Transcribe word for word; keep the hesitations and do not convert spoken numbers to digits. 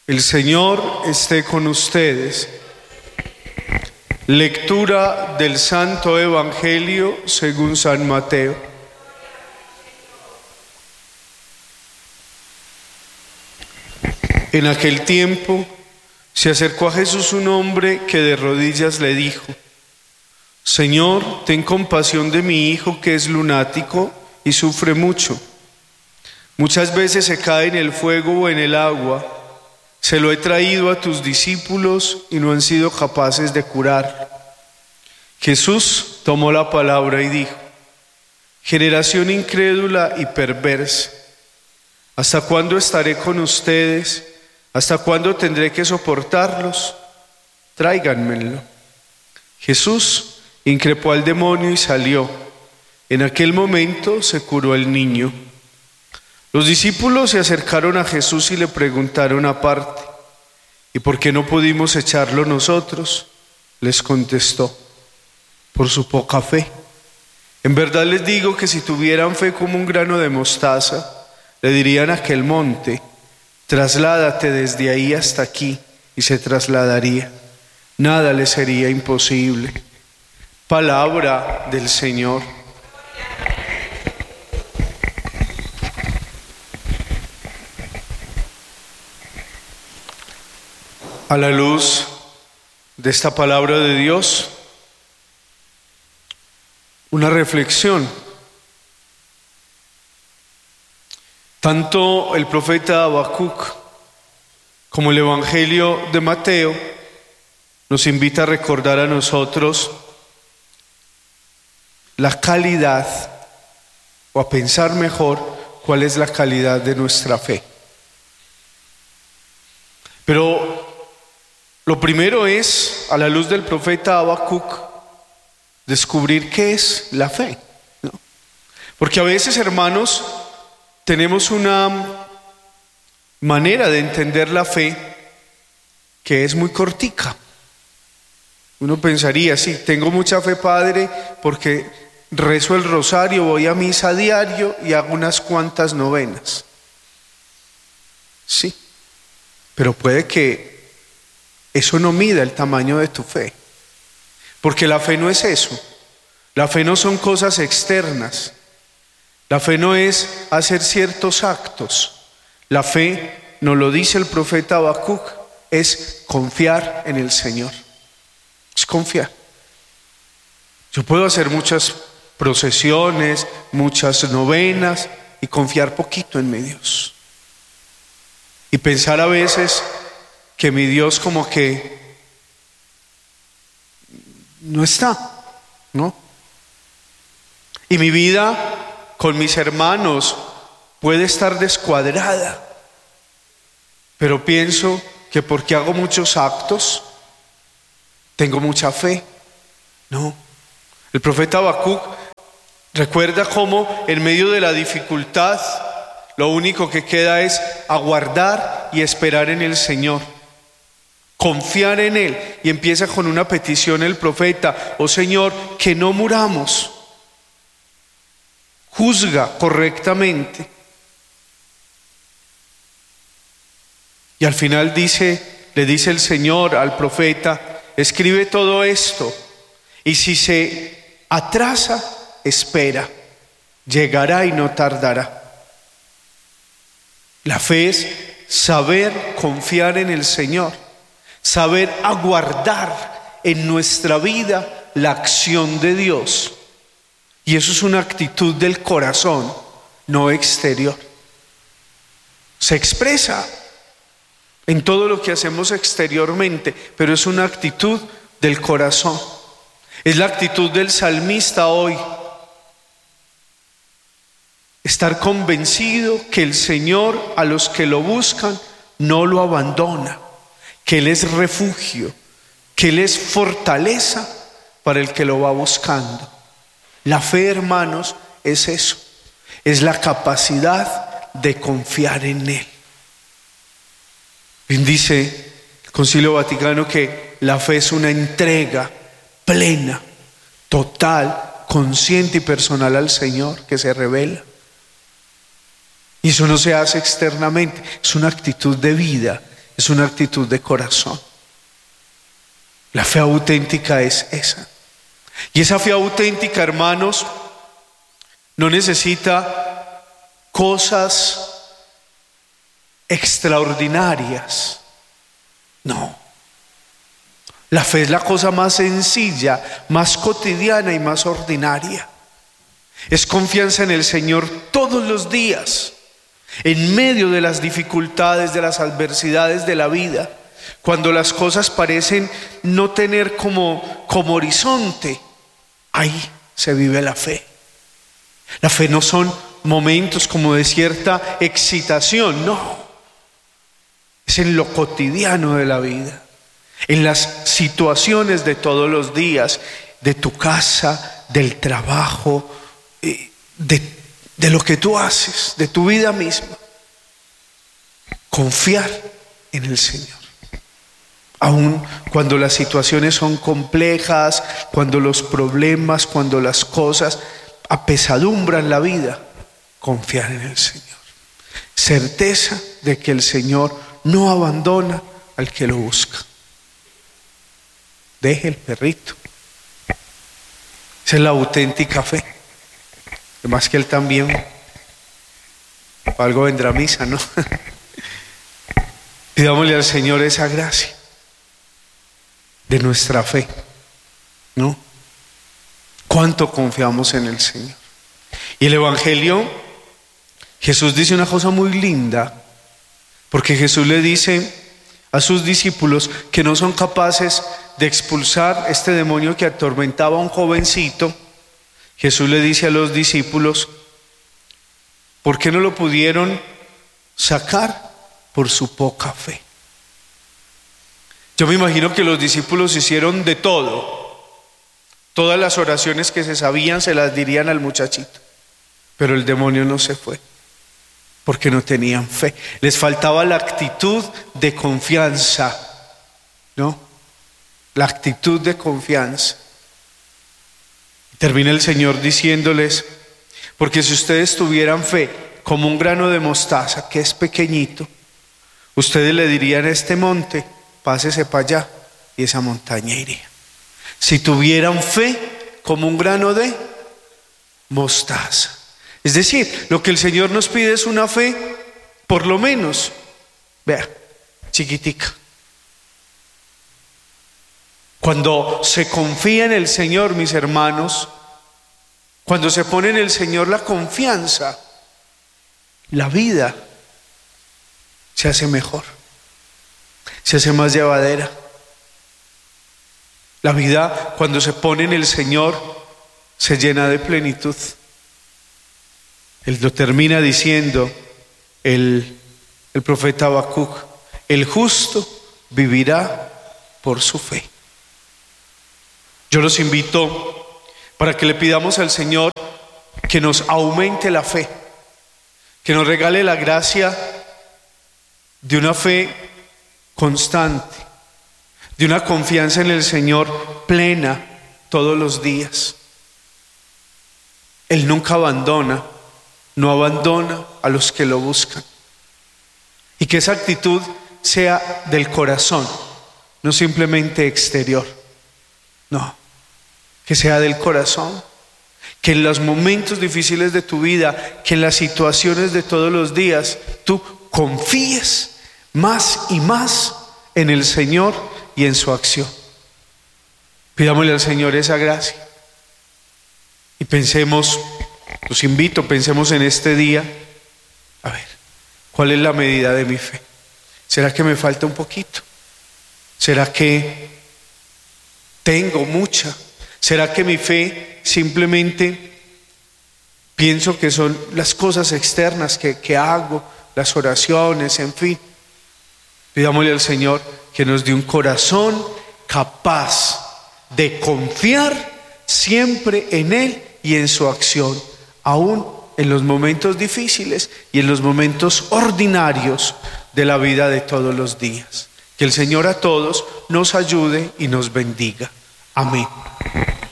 El Señor esté con ustedes. Lectura del Santo Evangelio según San Mateo. En aquel tiempo se acercó a Jesús un hombre que de rodillas le dijo: Señor, ten compasión de mi hijo que es lunático y sufre mucho. Muchas veces se cae en el fuego o en el agua. Se lo he traído a tus discípulos y no han sido capaces de curar. Jesús tomó la palabra y dijo: generación incrédula y perversa, ¿hasta cuándo estaré con ustedes? ¿Hasta cuándo tendré que soportarlos? Tráiganmelo. Jesús increpó al demonio y salió. En aquel momento se curó el niño. Los discípulos se acercaron a Jesús y le preguntaron aparte: ¿y por qué no pudimos echarlo nosotros? Les contestó: por su poca fe. En verdad les digo que si tuvieran fe como un grano de mostaza, le dirían a aquel monte: trasládate desde ahí hasta aquí, y se trasladaría. Nada les sería imposible. Palabra del Señor. A la luz de esta palabra de Dios, una reflexión. Tanto el profeta Habacuc como el Evangelio de Mateo nos invita a recordar a nosotros la calidad, o a pensar mejor cuál es la calidad de nuestra fe. Pero lo primero es, a la luz del profeta Habacuc, descubrir qué es la fe, ¿no? Porque a veces, hermanos, tenemos una manera de entender la fe que es muy cortica. Uno pensaría: sí, tengo mucha fe, Padre, porque rezo el rosario, voy a misa a diario y hago unas cuantas novenas. Sí, pero puede que eso no mida el tamaño de tu fe, porque la fe no es eso. La fe no son cosas externas. La fe no es hacer ciertos actos. La fe, nos lo dice el profeta Habacuc, es confiar en el Señor. Es confiar. Yo puedo hacer muchas procesiones, muchas novenas y confiar poquito en mi Dios. Y pensar a veces que mi Dios como que no está, ¿no? Y mi vida con mis hermanos puede estar descuadrada, pero pienso que porque hago muchos actos tengo mucha fe. No. El profeta Habacuc recuerda cómo en medio de la dificultad lo único que queda es aguardar y esperar en el Señor, confiar en Él. Y empieza con una petición el profeta: oh Señor, que no muramos. Juzga correctamente. Y al final dice, le dice el Señor al profeta: escribe todo esto, y si se atrasa, espera, llegará y no tardará. La fe es saber confiar en el Señor, saber aguardar en nuestra vida la acción de Dios. Y eso es una actitud del corazón, no exterior. Se expresa en todo lo que hacemos exteriormente, pero es una actitud del corazón. Es la actitud del salmista hoy. Estar convencido que el Señor a los que lo buscan no lo abandona, que Él es refugio, que Él es fortaleza para el que lo va buscando. La fe, hermanos, es eso, es la capacidad de confiar en Él. Bien dice el Concilio Vaticano que la fe es una entrega plena, total, consciente y personal al Señor que se revela. Y eso no se hace externamente, es una actitud de vida es una actitud de corazón. La fe auténtica es esa. Y esa fe auténtica, hermanos, no necesita cosas extraordinarias. No. La fe es la cosa más sencilla, más cotidiana y más ordinaria. Es confianza en el Señor todos los días, en medio de las dificultades, de las adversidades de la vida, cuando las cosas parecen no tener como, como horizonte. Ahí se vive la fe. La fe no son momentos como de cierta excitación, no. Es en lo cotidiano de la vida, en las situaciones de todos los días, de tu casa, del trabajo, de, de lo que tú haces, de tu vida misma. Confiar en el Señor. Aun cuando las situaciones son complejas, cuando los problemas, cuando las cosas apesadumbran la vida, confiar en el Señor. Certeza de que el Señor no abandona al que lo busca. Deje el perrito. Esa es la auténtica fe. Además que Él también, algo vendrá a misa, ¿no? Pidámosle al Señor esa gracia de nuestra fe, ¿no? Cuánto confiamos en el Señor. Y el Evangelio, Jesús dice una cosa muy linda, porque Jesús le dice a sus discípulos que no son capaces de expulsar este demonio que atormentaba a un jovencito. Jesús le dice a los discípulos, ¿por qué no lo pudieron sacar? Por su poca fe. Yo me imagino que los discípulos hicieron de todo. Todas las oraciones que se sabían se las dirían al muchachito, pero el demonio no se fue, porque no tenían fe. Les faltaba la actitud de confianza, ¿no? La actitud de confianza. Termina el Señor diciéndoles, porque si ustedes tuvieran fe como un grano de mostaza, que es pequeñito, ustedes le dirían a este monte, pásese para allá, y esa montaña iría. Si tuvieran fe como un grano de mostaza. Es decir, lo que el Señor nos pide es una fe, por lo menos, vea, chiquitica. Cuando se confía en el Señor, mis hermanos, cuando se pone en el Señor la confianza, la vida se hace mejor, se hace más llevadera. La vida, cuando se pone en el Señor, se llena de plenitud. Él lo termina diciendo el, el profeta Habacuc: el justo vivirá por su fe. Yo los invito para que le pidamos al Señor que nos aumente la fe, que nos regale la gracia de una fe constante, de una confianza en el Señor plena todos los días. Él nunca abandona, no abandona a los que lo buscan. Y que esa actitud sea del corazón, no simplemente exterior. No, que sea del corazón. Que en los momentos difíciles de tu vida, que en las situaciones de todos los días, tú confíes más y más en el Señor y en su acción. Pidámosle al Señor esa gracia. Y pensemos, los invito, pensemos en este día, a ver, ¿cuál es la medida de mi fe? ¿Será que me falta un poquito? ¿Será que tengo mucha? ¿Será que mi fe simplemente pienso que son las cosas externas que, que hago, las oraciones, en fin? Pidámosle al Señor que nos dé un corazón capaz de confiar siempre en Él y en su acción, aún en los momentos difíciles y en los momentos ordinarios de la vida de todos los días. Que el Señor a todos nos ayude y nos bendiga. Amén.